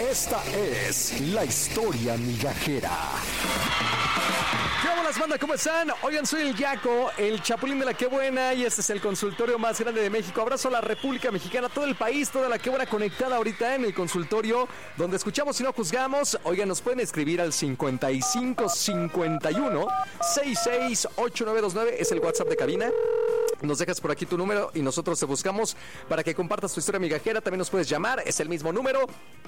Esta es la historia migajera. ¿Qué hola, banda? ¿Cómo están? Oigan, soy el Yaco, el Chapulín de la Qué Buena, y este es el consultorio más grande de México. Abrazo a la República Mexicana, todo el país, toda la Qué Buena conectada ahorita en el consultorio, donde escuchamos y no juzgamos. Oigan, nos pueden escribir al 5551 668929, es el WhatsApp de cabina. Nos dejas por aquí tu número y nosotros te buscamos para que compartas tu historia migajera. También nos puedes llamar, es el mismo número,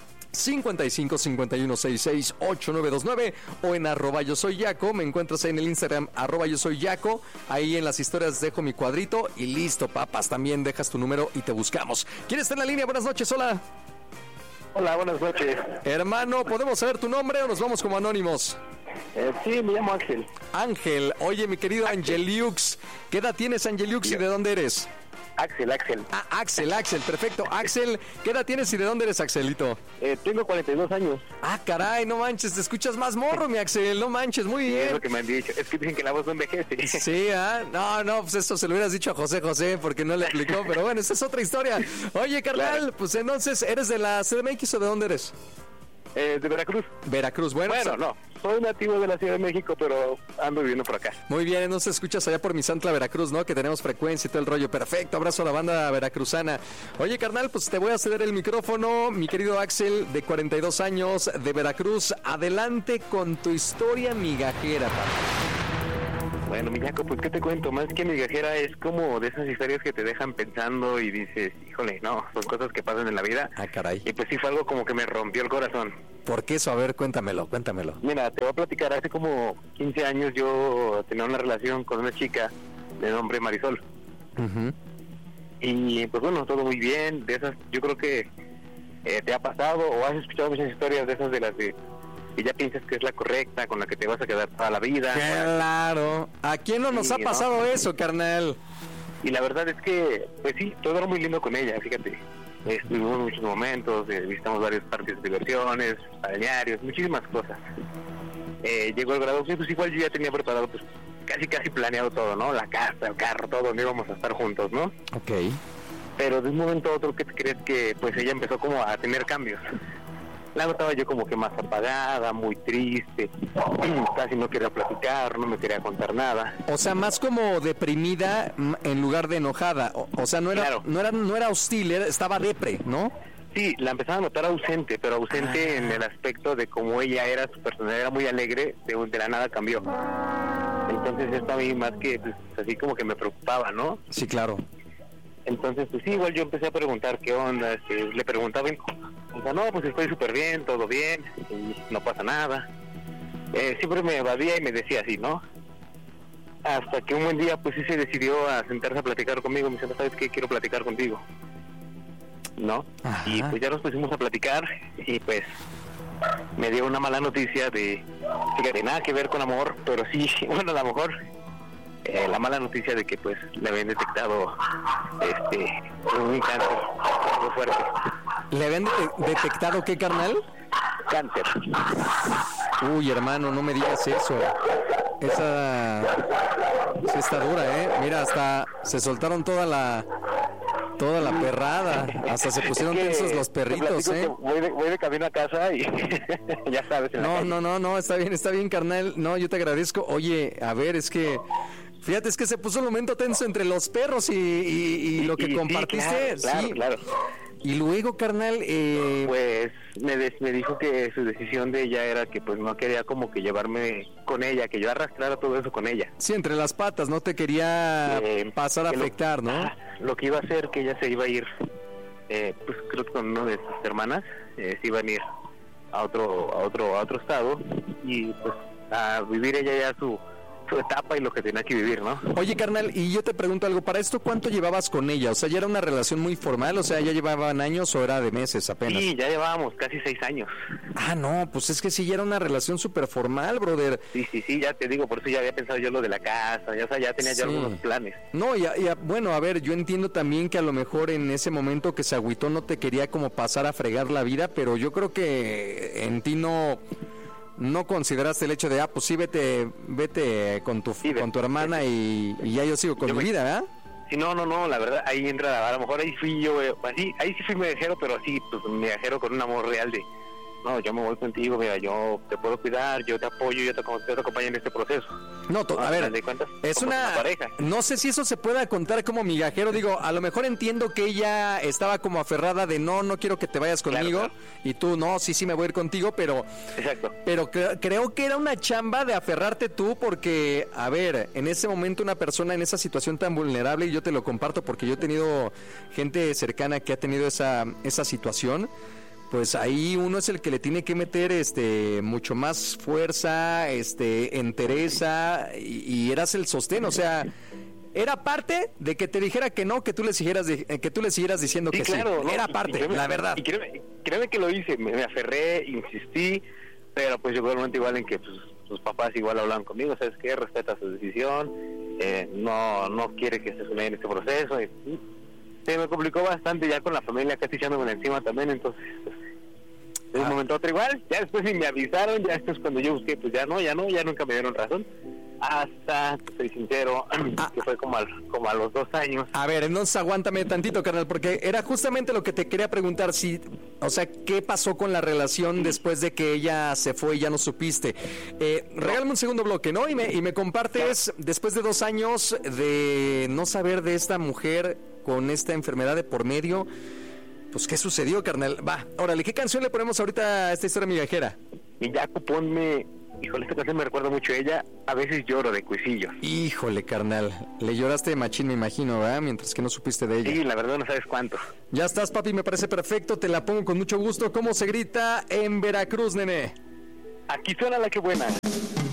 55 51 66 8929, o en @yo soy Yaco. Me encuentras ahí en el Instagram @yo soy Yaco. Ahí en las historias dejo mi cuadrito y listo, papas. También dejas tu número y te buscamos. ¿Quién está en la línea? Buenas noches, hola. Hola, buenas noches. Hermano, ¿podemos saber tu nombre o nos vamos como anónimos? Sí, me llamo Ángel. Ángel, oye, mi querido Angeliux, ¿qué edad tienes, Angeliux, y de dónde eres? Axel. Ah, Axel, perfecto. Axel, ¿qué edad tienes y de dónde eres, Axelito? Tengo 42 años. Ah, caray, no manches, te escuchas más morro, mi Axel, no manches, muy bien. Es lo que me han dicho, es que dicen que la voz no envejece. Sí, no, pues esto se lo hubieras dicho a José, porque no le aplicó, pero bueno, esa es otra historia. Oye, carnal, claro. Pues entonces, ¿eres de la CDMX o de dónde eres? De Veracruz. Veracruz, bueno. No, soy nativo de la Ciudad de México, pero ando viviendo por acá. Muy bien, entonces escuchas allá por Misantla, Veracruz, ¿no? Que tenemos frecuencia y todo el rollo. Perfecto, abrazo a la banda veracruzana. Oye, carnal, pues te voy a ceder el micrófono, mi querido Axel, de 42 años, de Veracruz. Adelante con tu historia migajera, papá. Bueno, Millaco, pues ¿qué te cuento? Más que migajera es como de esas historias que te dejan pensando y dices, híjole, no, son cosas que pasan en la vida. Ah, caray. Y pues sí fue algo como que me rompió el corazón. ¿Por qué eso? A ver, cuéntamelo. Mira, te voy a platicar, hace como 15 años yo tenía una relación con una chica de nombre Marisol. Uh-huh. Y pues bueno, todo muy bien, de esas, yo creo que te ha pasado o has escuchado muchas historias de esas de las de... y ya piensas que es la correcta, con la que te vas a quedar toda la vida. Claro, ¿a quién no nos ha pasado eso, carnal? Y la verdad es que, pues sí, todo era muy lindo con ella, fíjate. Estuvimos muchos momentos, visitamos varios parques de diversiones, balnearios, muchísimas cosas. Llegó el grado, pues igual yo ya tenía preparado, pues casi planeado todo, ¿no? La casa, el carro, todo, donde íbamos a estar juntos, ¿no? Ok. Pero de un momento a otro, ¿qué te crees? Que pues ella empezó como a tener cambios. La notaba yo como que más apagada, muy triste, casi no quería platicar, no me quería contar nada. O sea, más como deprimida en lugar de enojada. O sea, no era hostil, estaba depre, ¿no? Sí, la empezaba a notar ausente, pero ausente en el aspecto de cómo ella era, su personalidad era muy alegre, de la nada cambió. Entonces esto a mí más que, pues, así como que me preocupaba, ¿no? Sí, claro. Entonces, pues sí, igual yo empecé a preguntar qué onda, le preguntaba, o sea, no, pues estoy súper bien, todo bien, no pasa nada. Siempre me evadía y me decía así, ¿no? Hasta que un buen día, pues sí se decidió a sentarse a platicar conmigo, me dice, ¿sabes qué? Quiero platicar contigo, ¿no? Ajá. Y pues ya nos pusimos a platicar y pues me dio una mala noticia de, fíjate, nada que ver con amor, pero sí, bueno, a lo mejor... la mala noticia de que pues le habían detectado un cáncer muy fuerte. ¿Le habían detectado qué, carnal? Cáncer. Uy, hermano, no me digas eso. Esa sí está dura, ¿eh? Mira, hasta se soltaron toda la perrada. Hasta se pusieron tensos los perritos, ¿eh? Voy de camino a casa y ya sabes. No, está bien, carnal. No, yo te agradezco. Oye, a ver, es que... Fíjate, es que se puso un momento tenso entre los perros y lo que compartiste. Sí, claro. Y luego, carnal... Pues me dijo que su decisión de ella era que pues no quería como que llevarme con ella, que yo arrastrara todo eso con ella. Sí, entre las patas, no te quería pasar a afectar, ¿no? Lo que iba a hacer, que ella se iba a ir, pues creo que con una de sus hermanas, se iban a ir a otro estado y pues a vivir ella ya su etapa y lo que tenía que vivir, ¿no? Oye, carnal, y yo te pregunto algo, ¿para esto cuánto llevabas con ella? O sea, ¿ya era una relación muy formal? O sea, ¿ya llevaban años o era de meses apenas? Sí, ya llevábamos casi 6 años. Ah, no, pues es que sí, ya era una relación súper formal, brother. Sí, ya te digo, por eso ya había pensado yo lo de la casa, ya tenía ya algunos planes. No, bueno, a ver, yo entiendo también que a lo mejor en ese momento que se agüitó no te quería como pasar a fregar la vida, pero yo creo que en ti no consideraste el hecho de, pues sí, vete con tu hermana y ya yo sigo con mi vida, ¿verdad? Sí, no, la verdad, ahí entra, a lo mejor ahí fui yo, ahí sí fui migajero, pero así, pues migajero con un amor real no, yo me voy contigo, mira, yo te puedo cuidar, yo te apoyo, yo te acompaño en este proceso. No, a ver, es una pareja. No sé si eso se pueda contar como migajero, digo, a lo mejor entiendo que ella estaba como aferrada de no quiero que te vayas conmigo, claro. Y tú, no, sí me voy a ir contigo, pero... Exacto. Pero creo que era una chamba de aferrarte tú porque, a ver, en ese momento una persona en esa situación tan vulnerable, y yo te lo comparto porque yo he tenido gente cercana que ha tenido esa situación, pues ahí uno es el que le tiene que meter mucho más fuerza, entereza, y eras el sostén, o sea, era parte de que te dijera que no, que tú le siguieras diciendo sí, que claro, sí. ¿no? Era parte, la verdad. Y créeme que lo hice, me aferré, insistí, pero pues llegó el momento igual en que pues, sus papás igual hablaban conmigo, ¿sabes qué? Respeta su decisión, no quiere que se sume en este proceso, y se me complicó bastante ya con la familia casi echándome encima también, entonces pues, de un momento a otro igual, ya después si me avisaron, ya después cuando yo busqué, pues ya nunca me dieron razón, hasta, soy sincero, que fue como a los 2 años. A ver, entonces aguántame tantito, carnal, porque era justamente lo que te quería preguntar, o sea, ¿qué pasó con la relación después de que ella se fue y ya no supiste? Regálame un segundo bloque, ¿no? Y me compartes, después de 2 años de no saber de esta mujer con esta enfermedad de por medio, pues, ¿qué sucedió, carnal? Va, órale, ¿qué canción le ponemos ahorita a esta historia migajera? Y Jaco, ponme... Híjole, esta canción me recuerda mucho a ella. A veces lloro de Cuisillos. Híjole, carnal. Le lloraste de machín, me imagino, ¿verdad? Mientras que no supiste de ella. Sí, la verdad no sabes cuánto. Ya estás, papi, me parece perfecto. Te la pongo con mucho gusto. ¿Cómo se grita en Veracruz, nene? Aquí suena la que buena.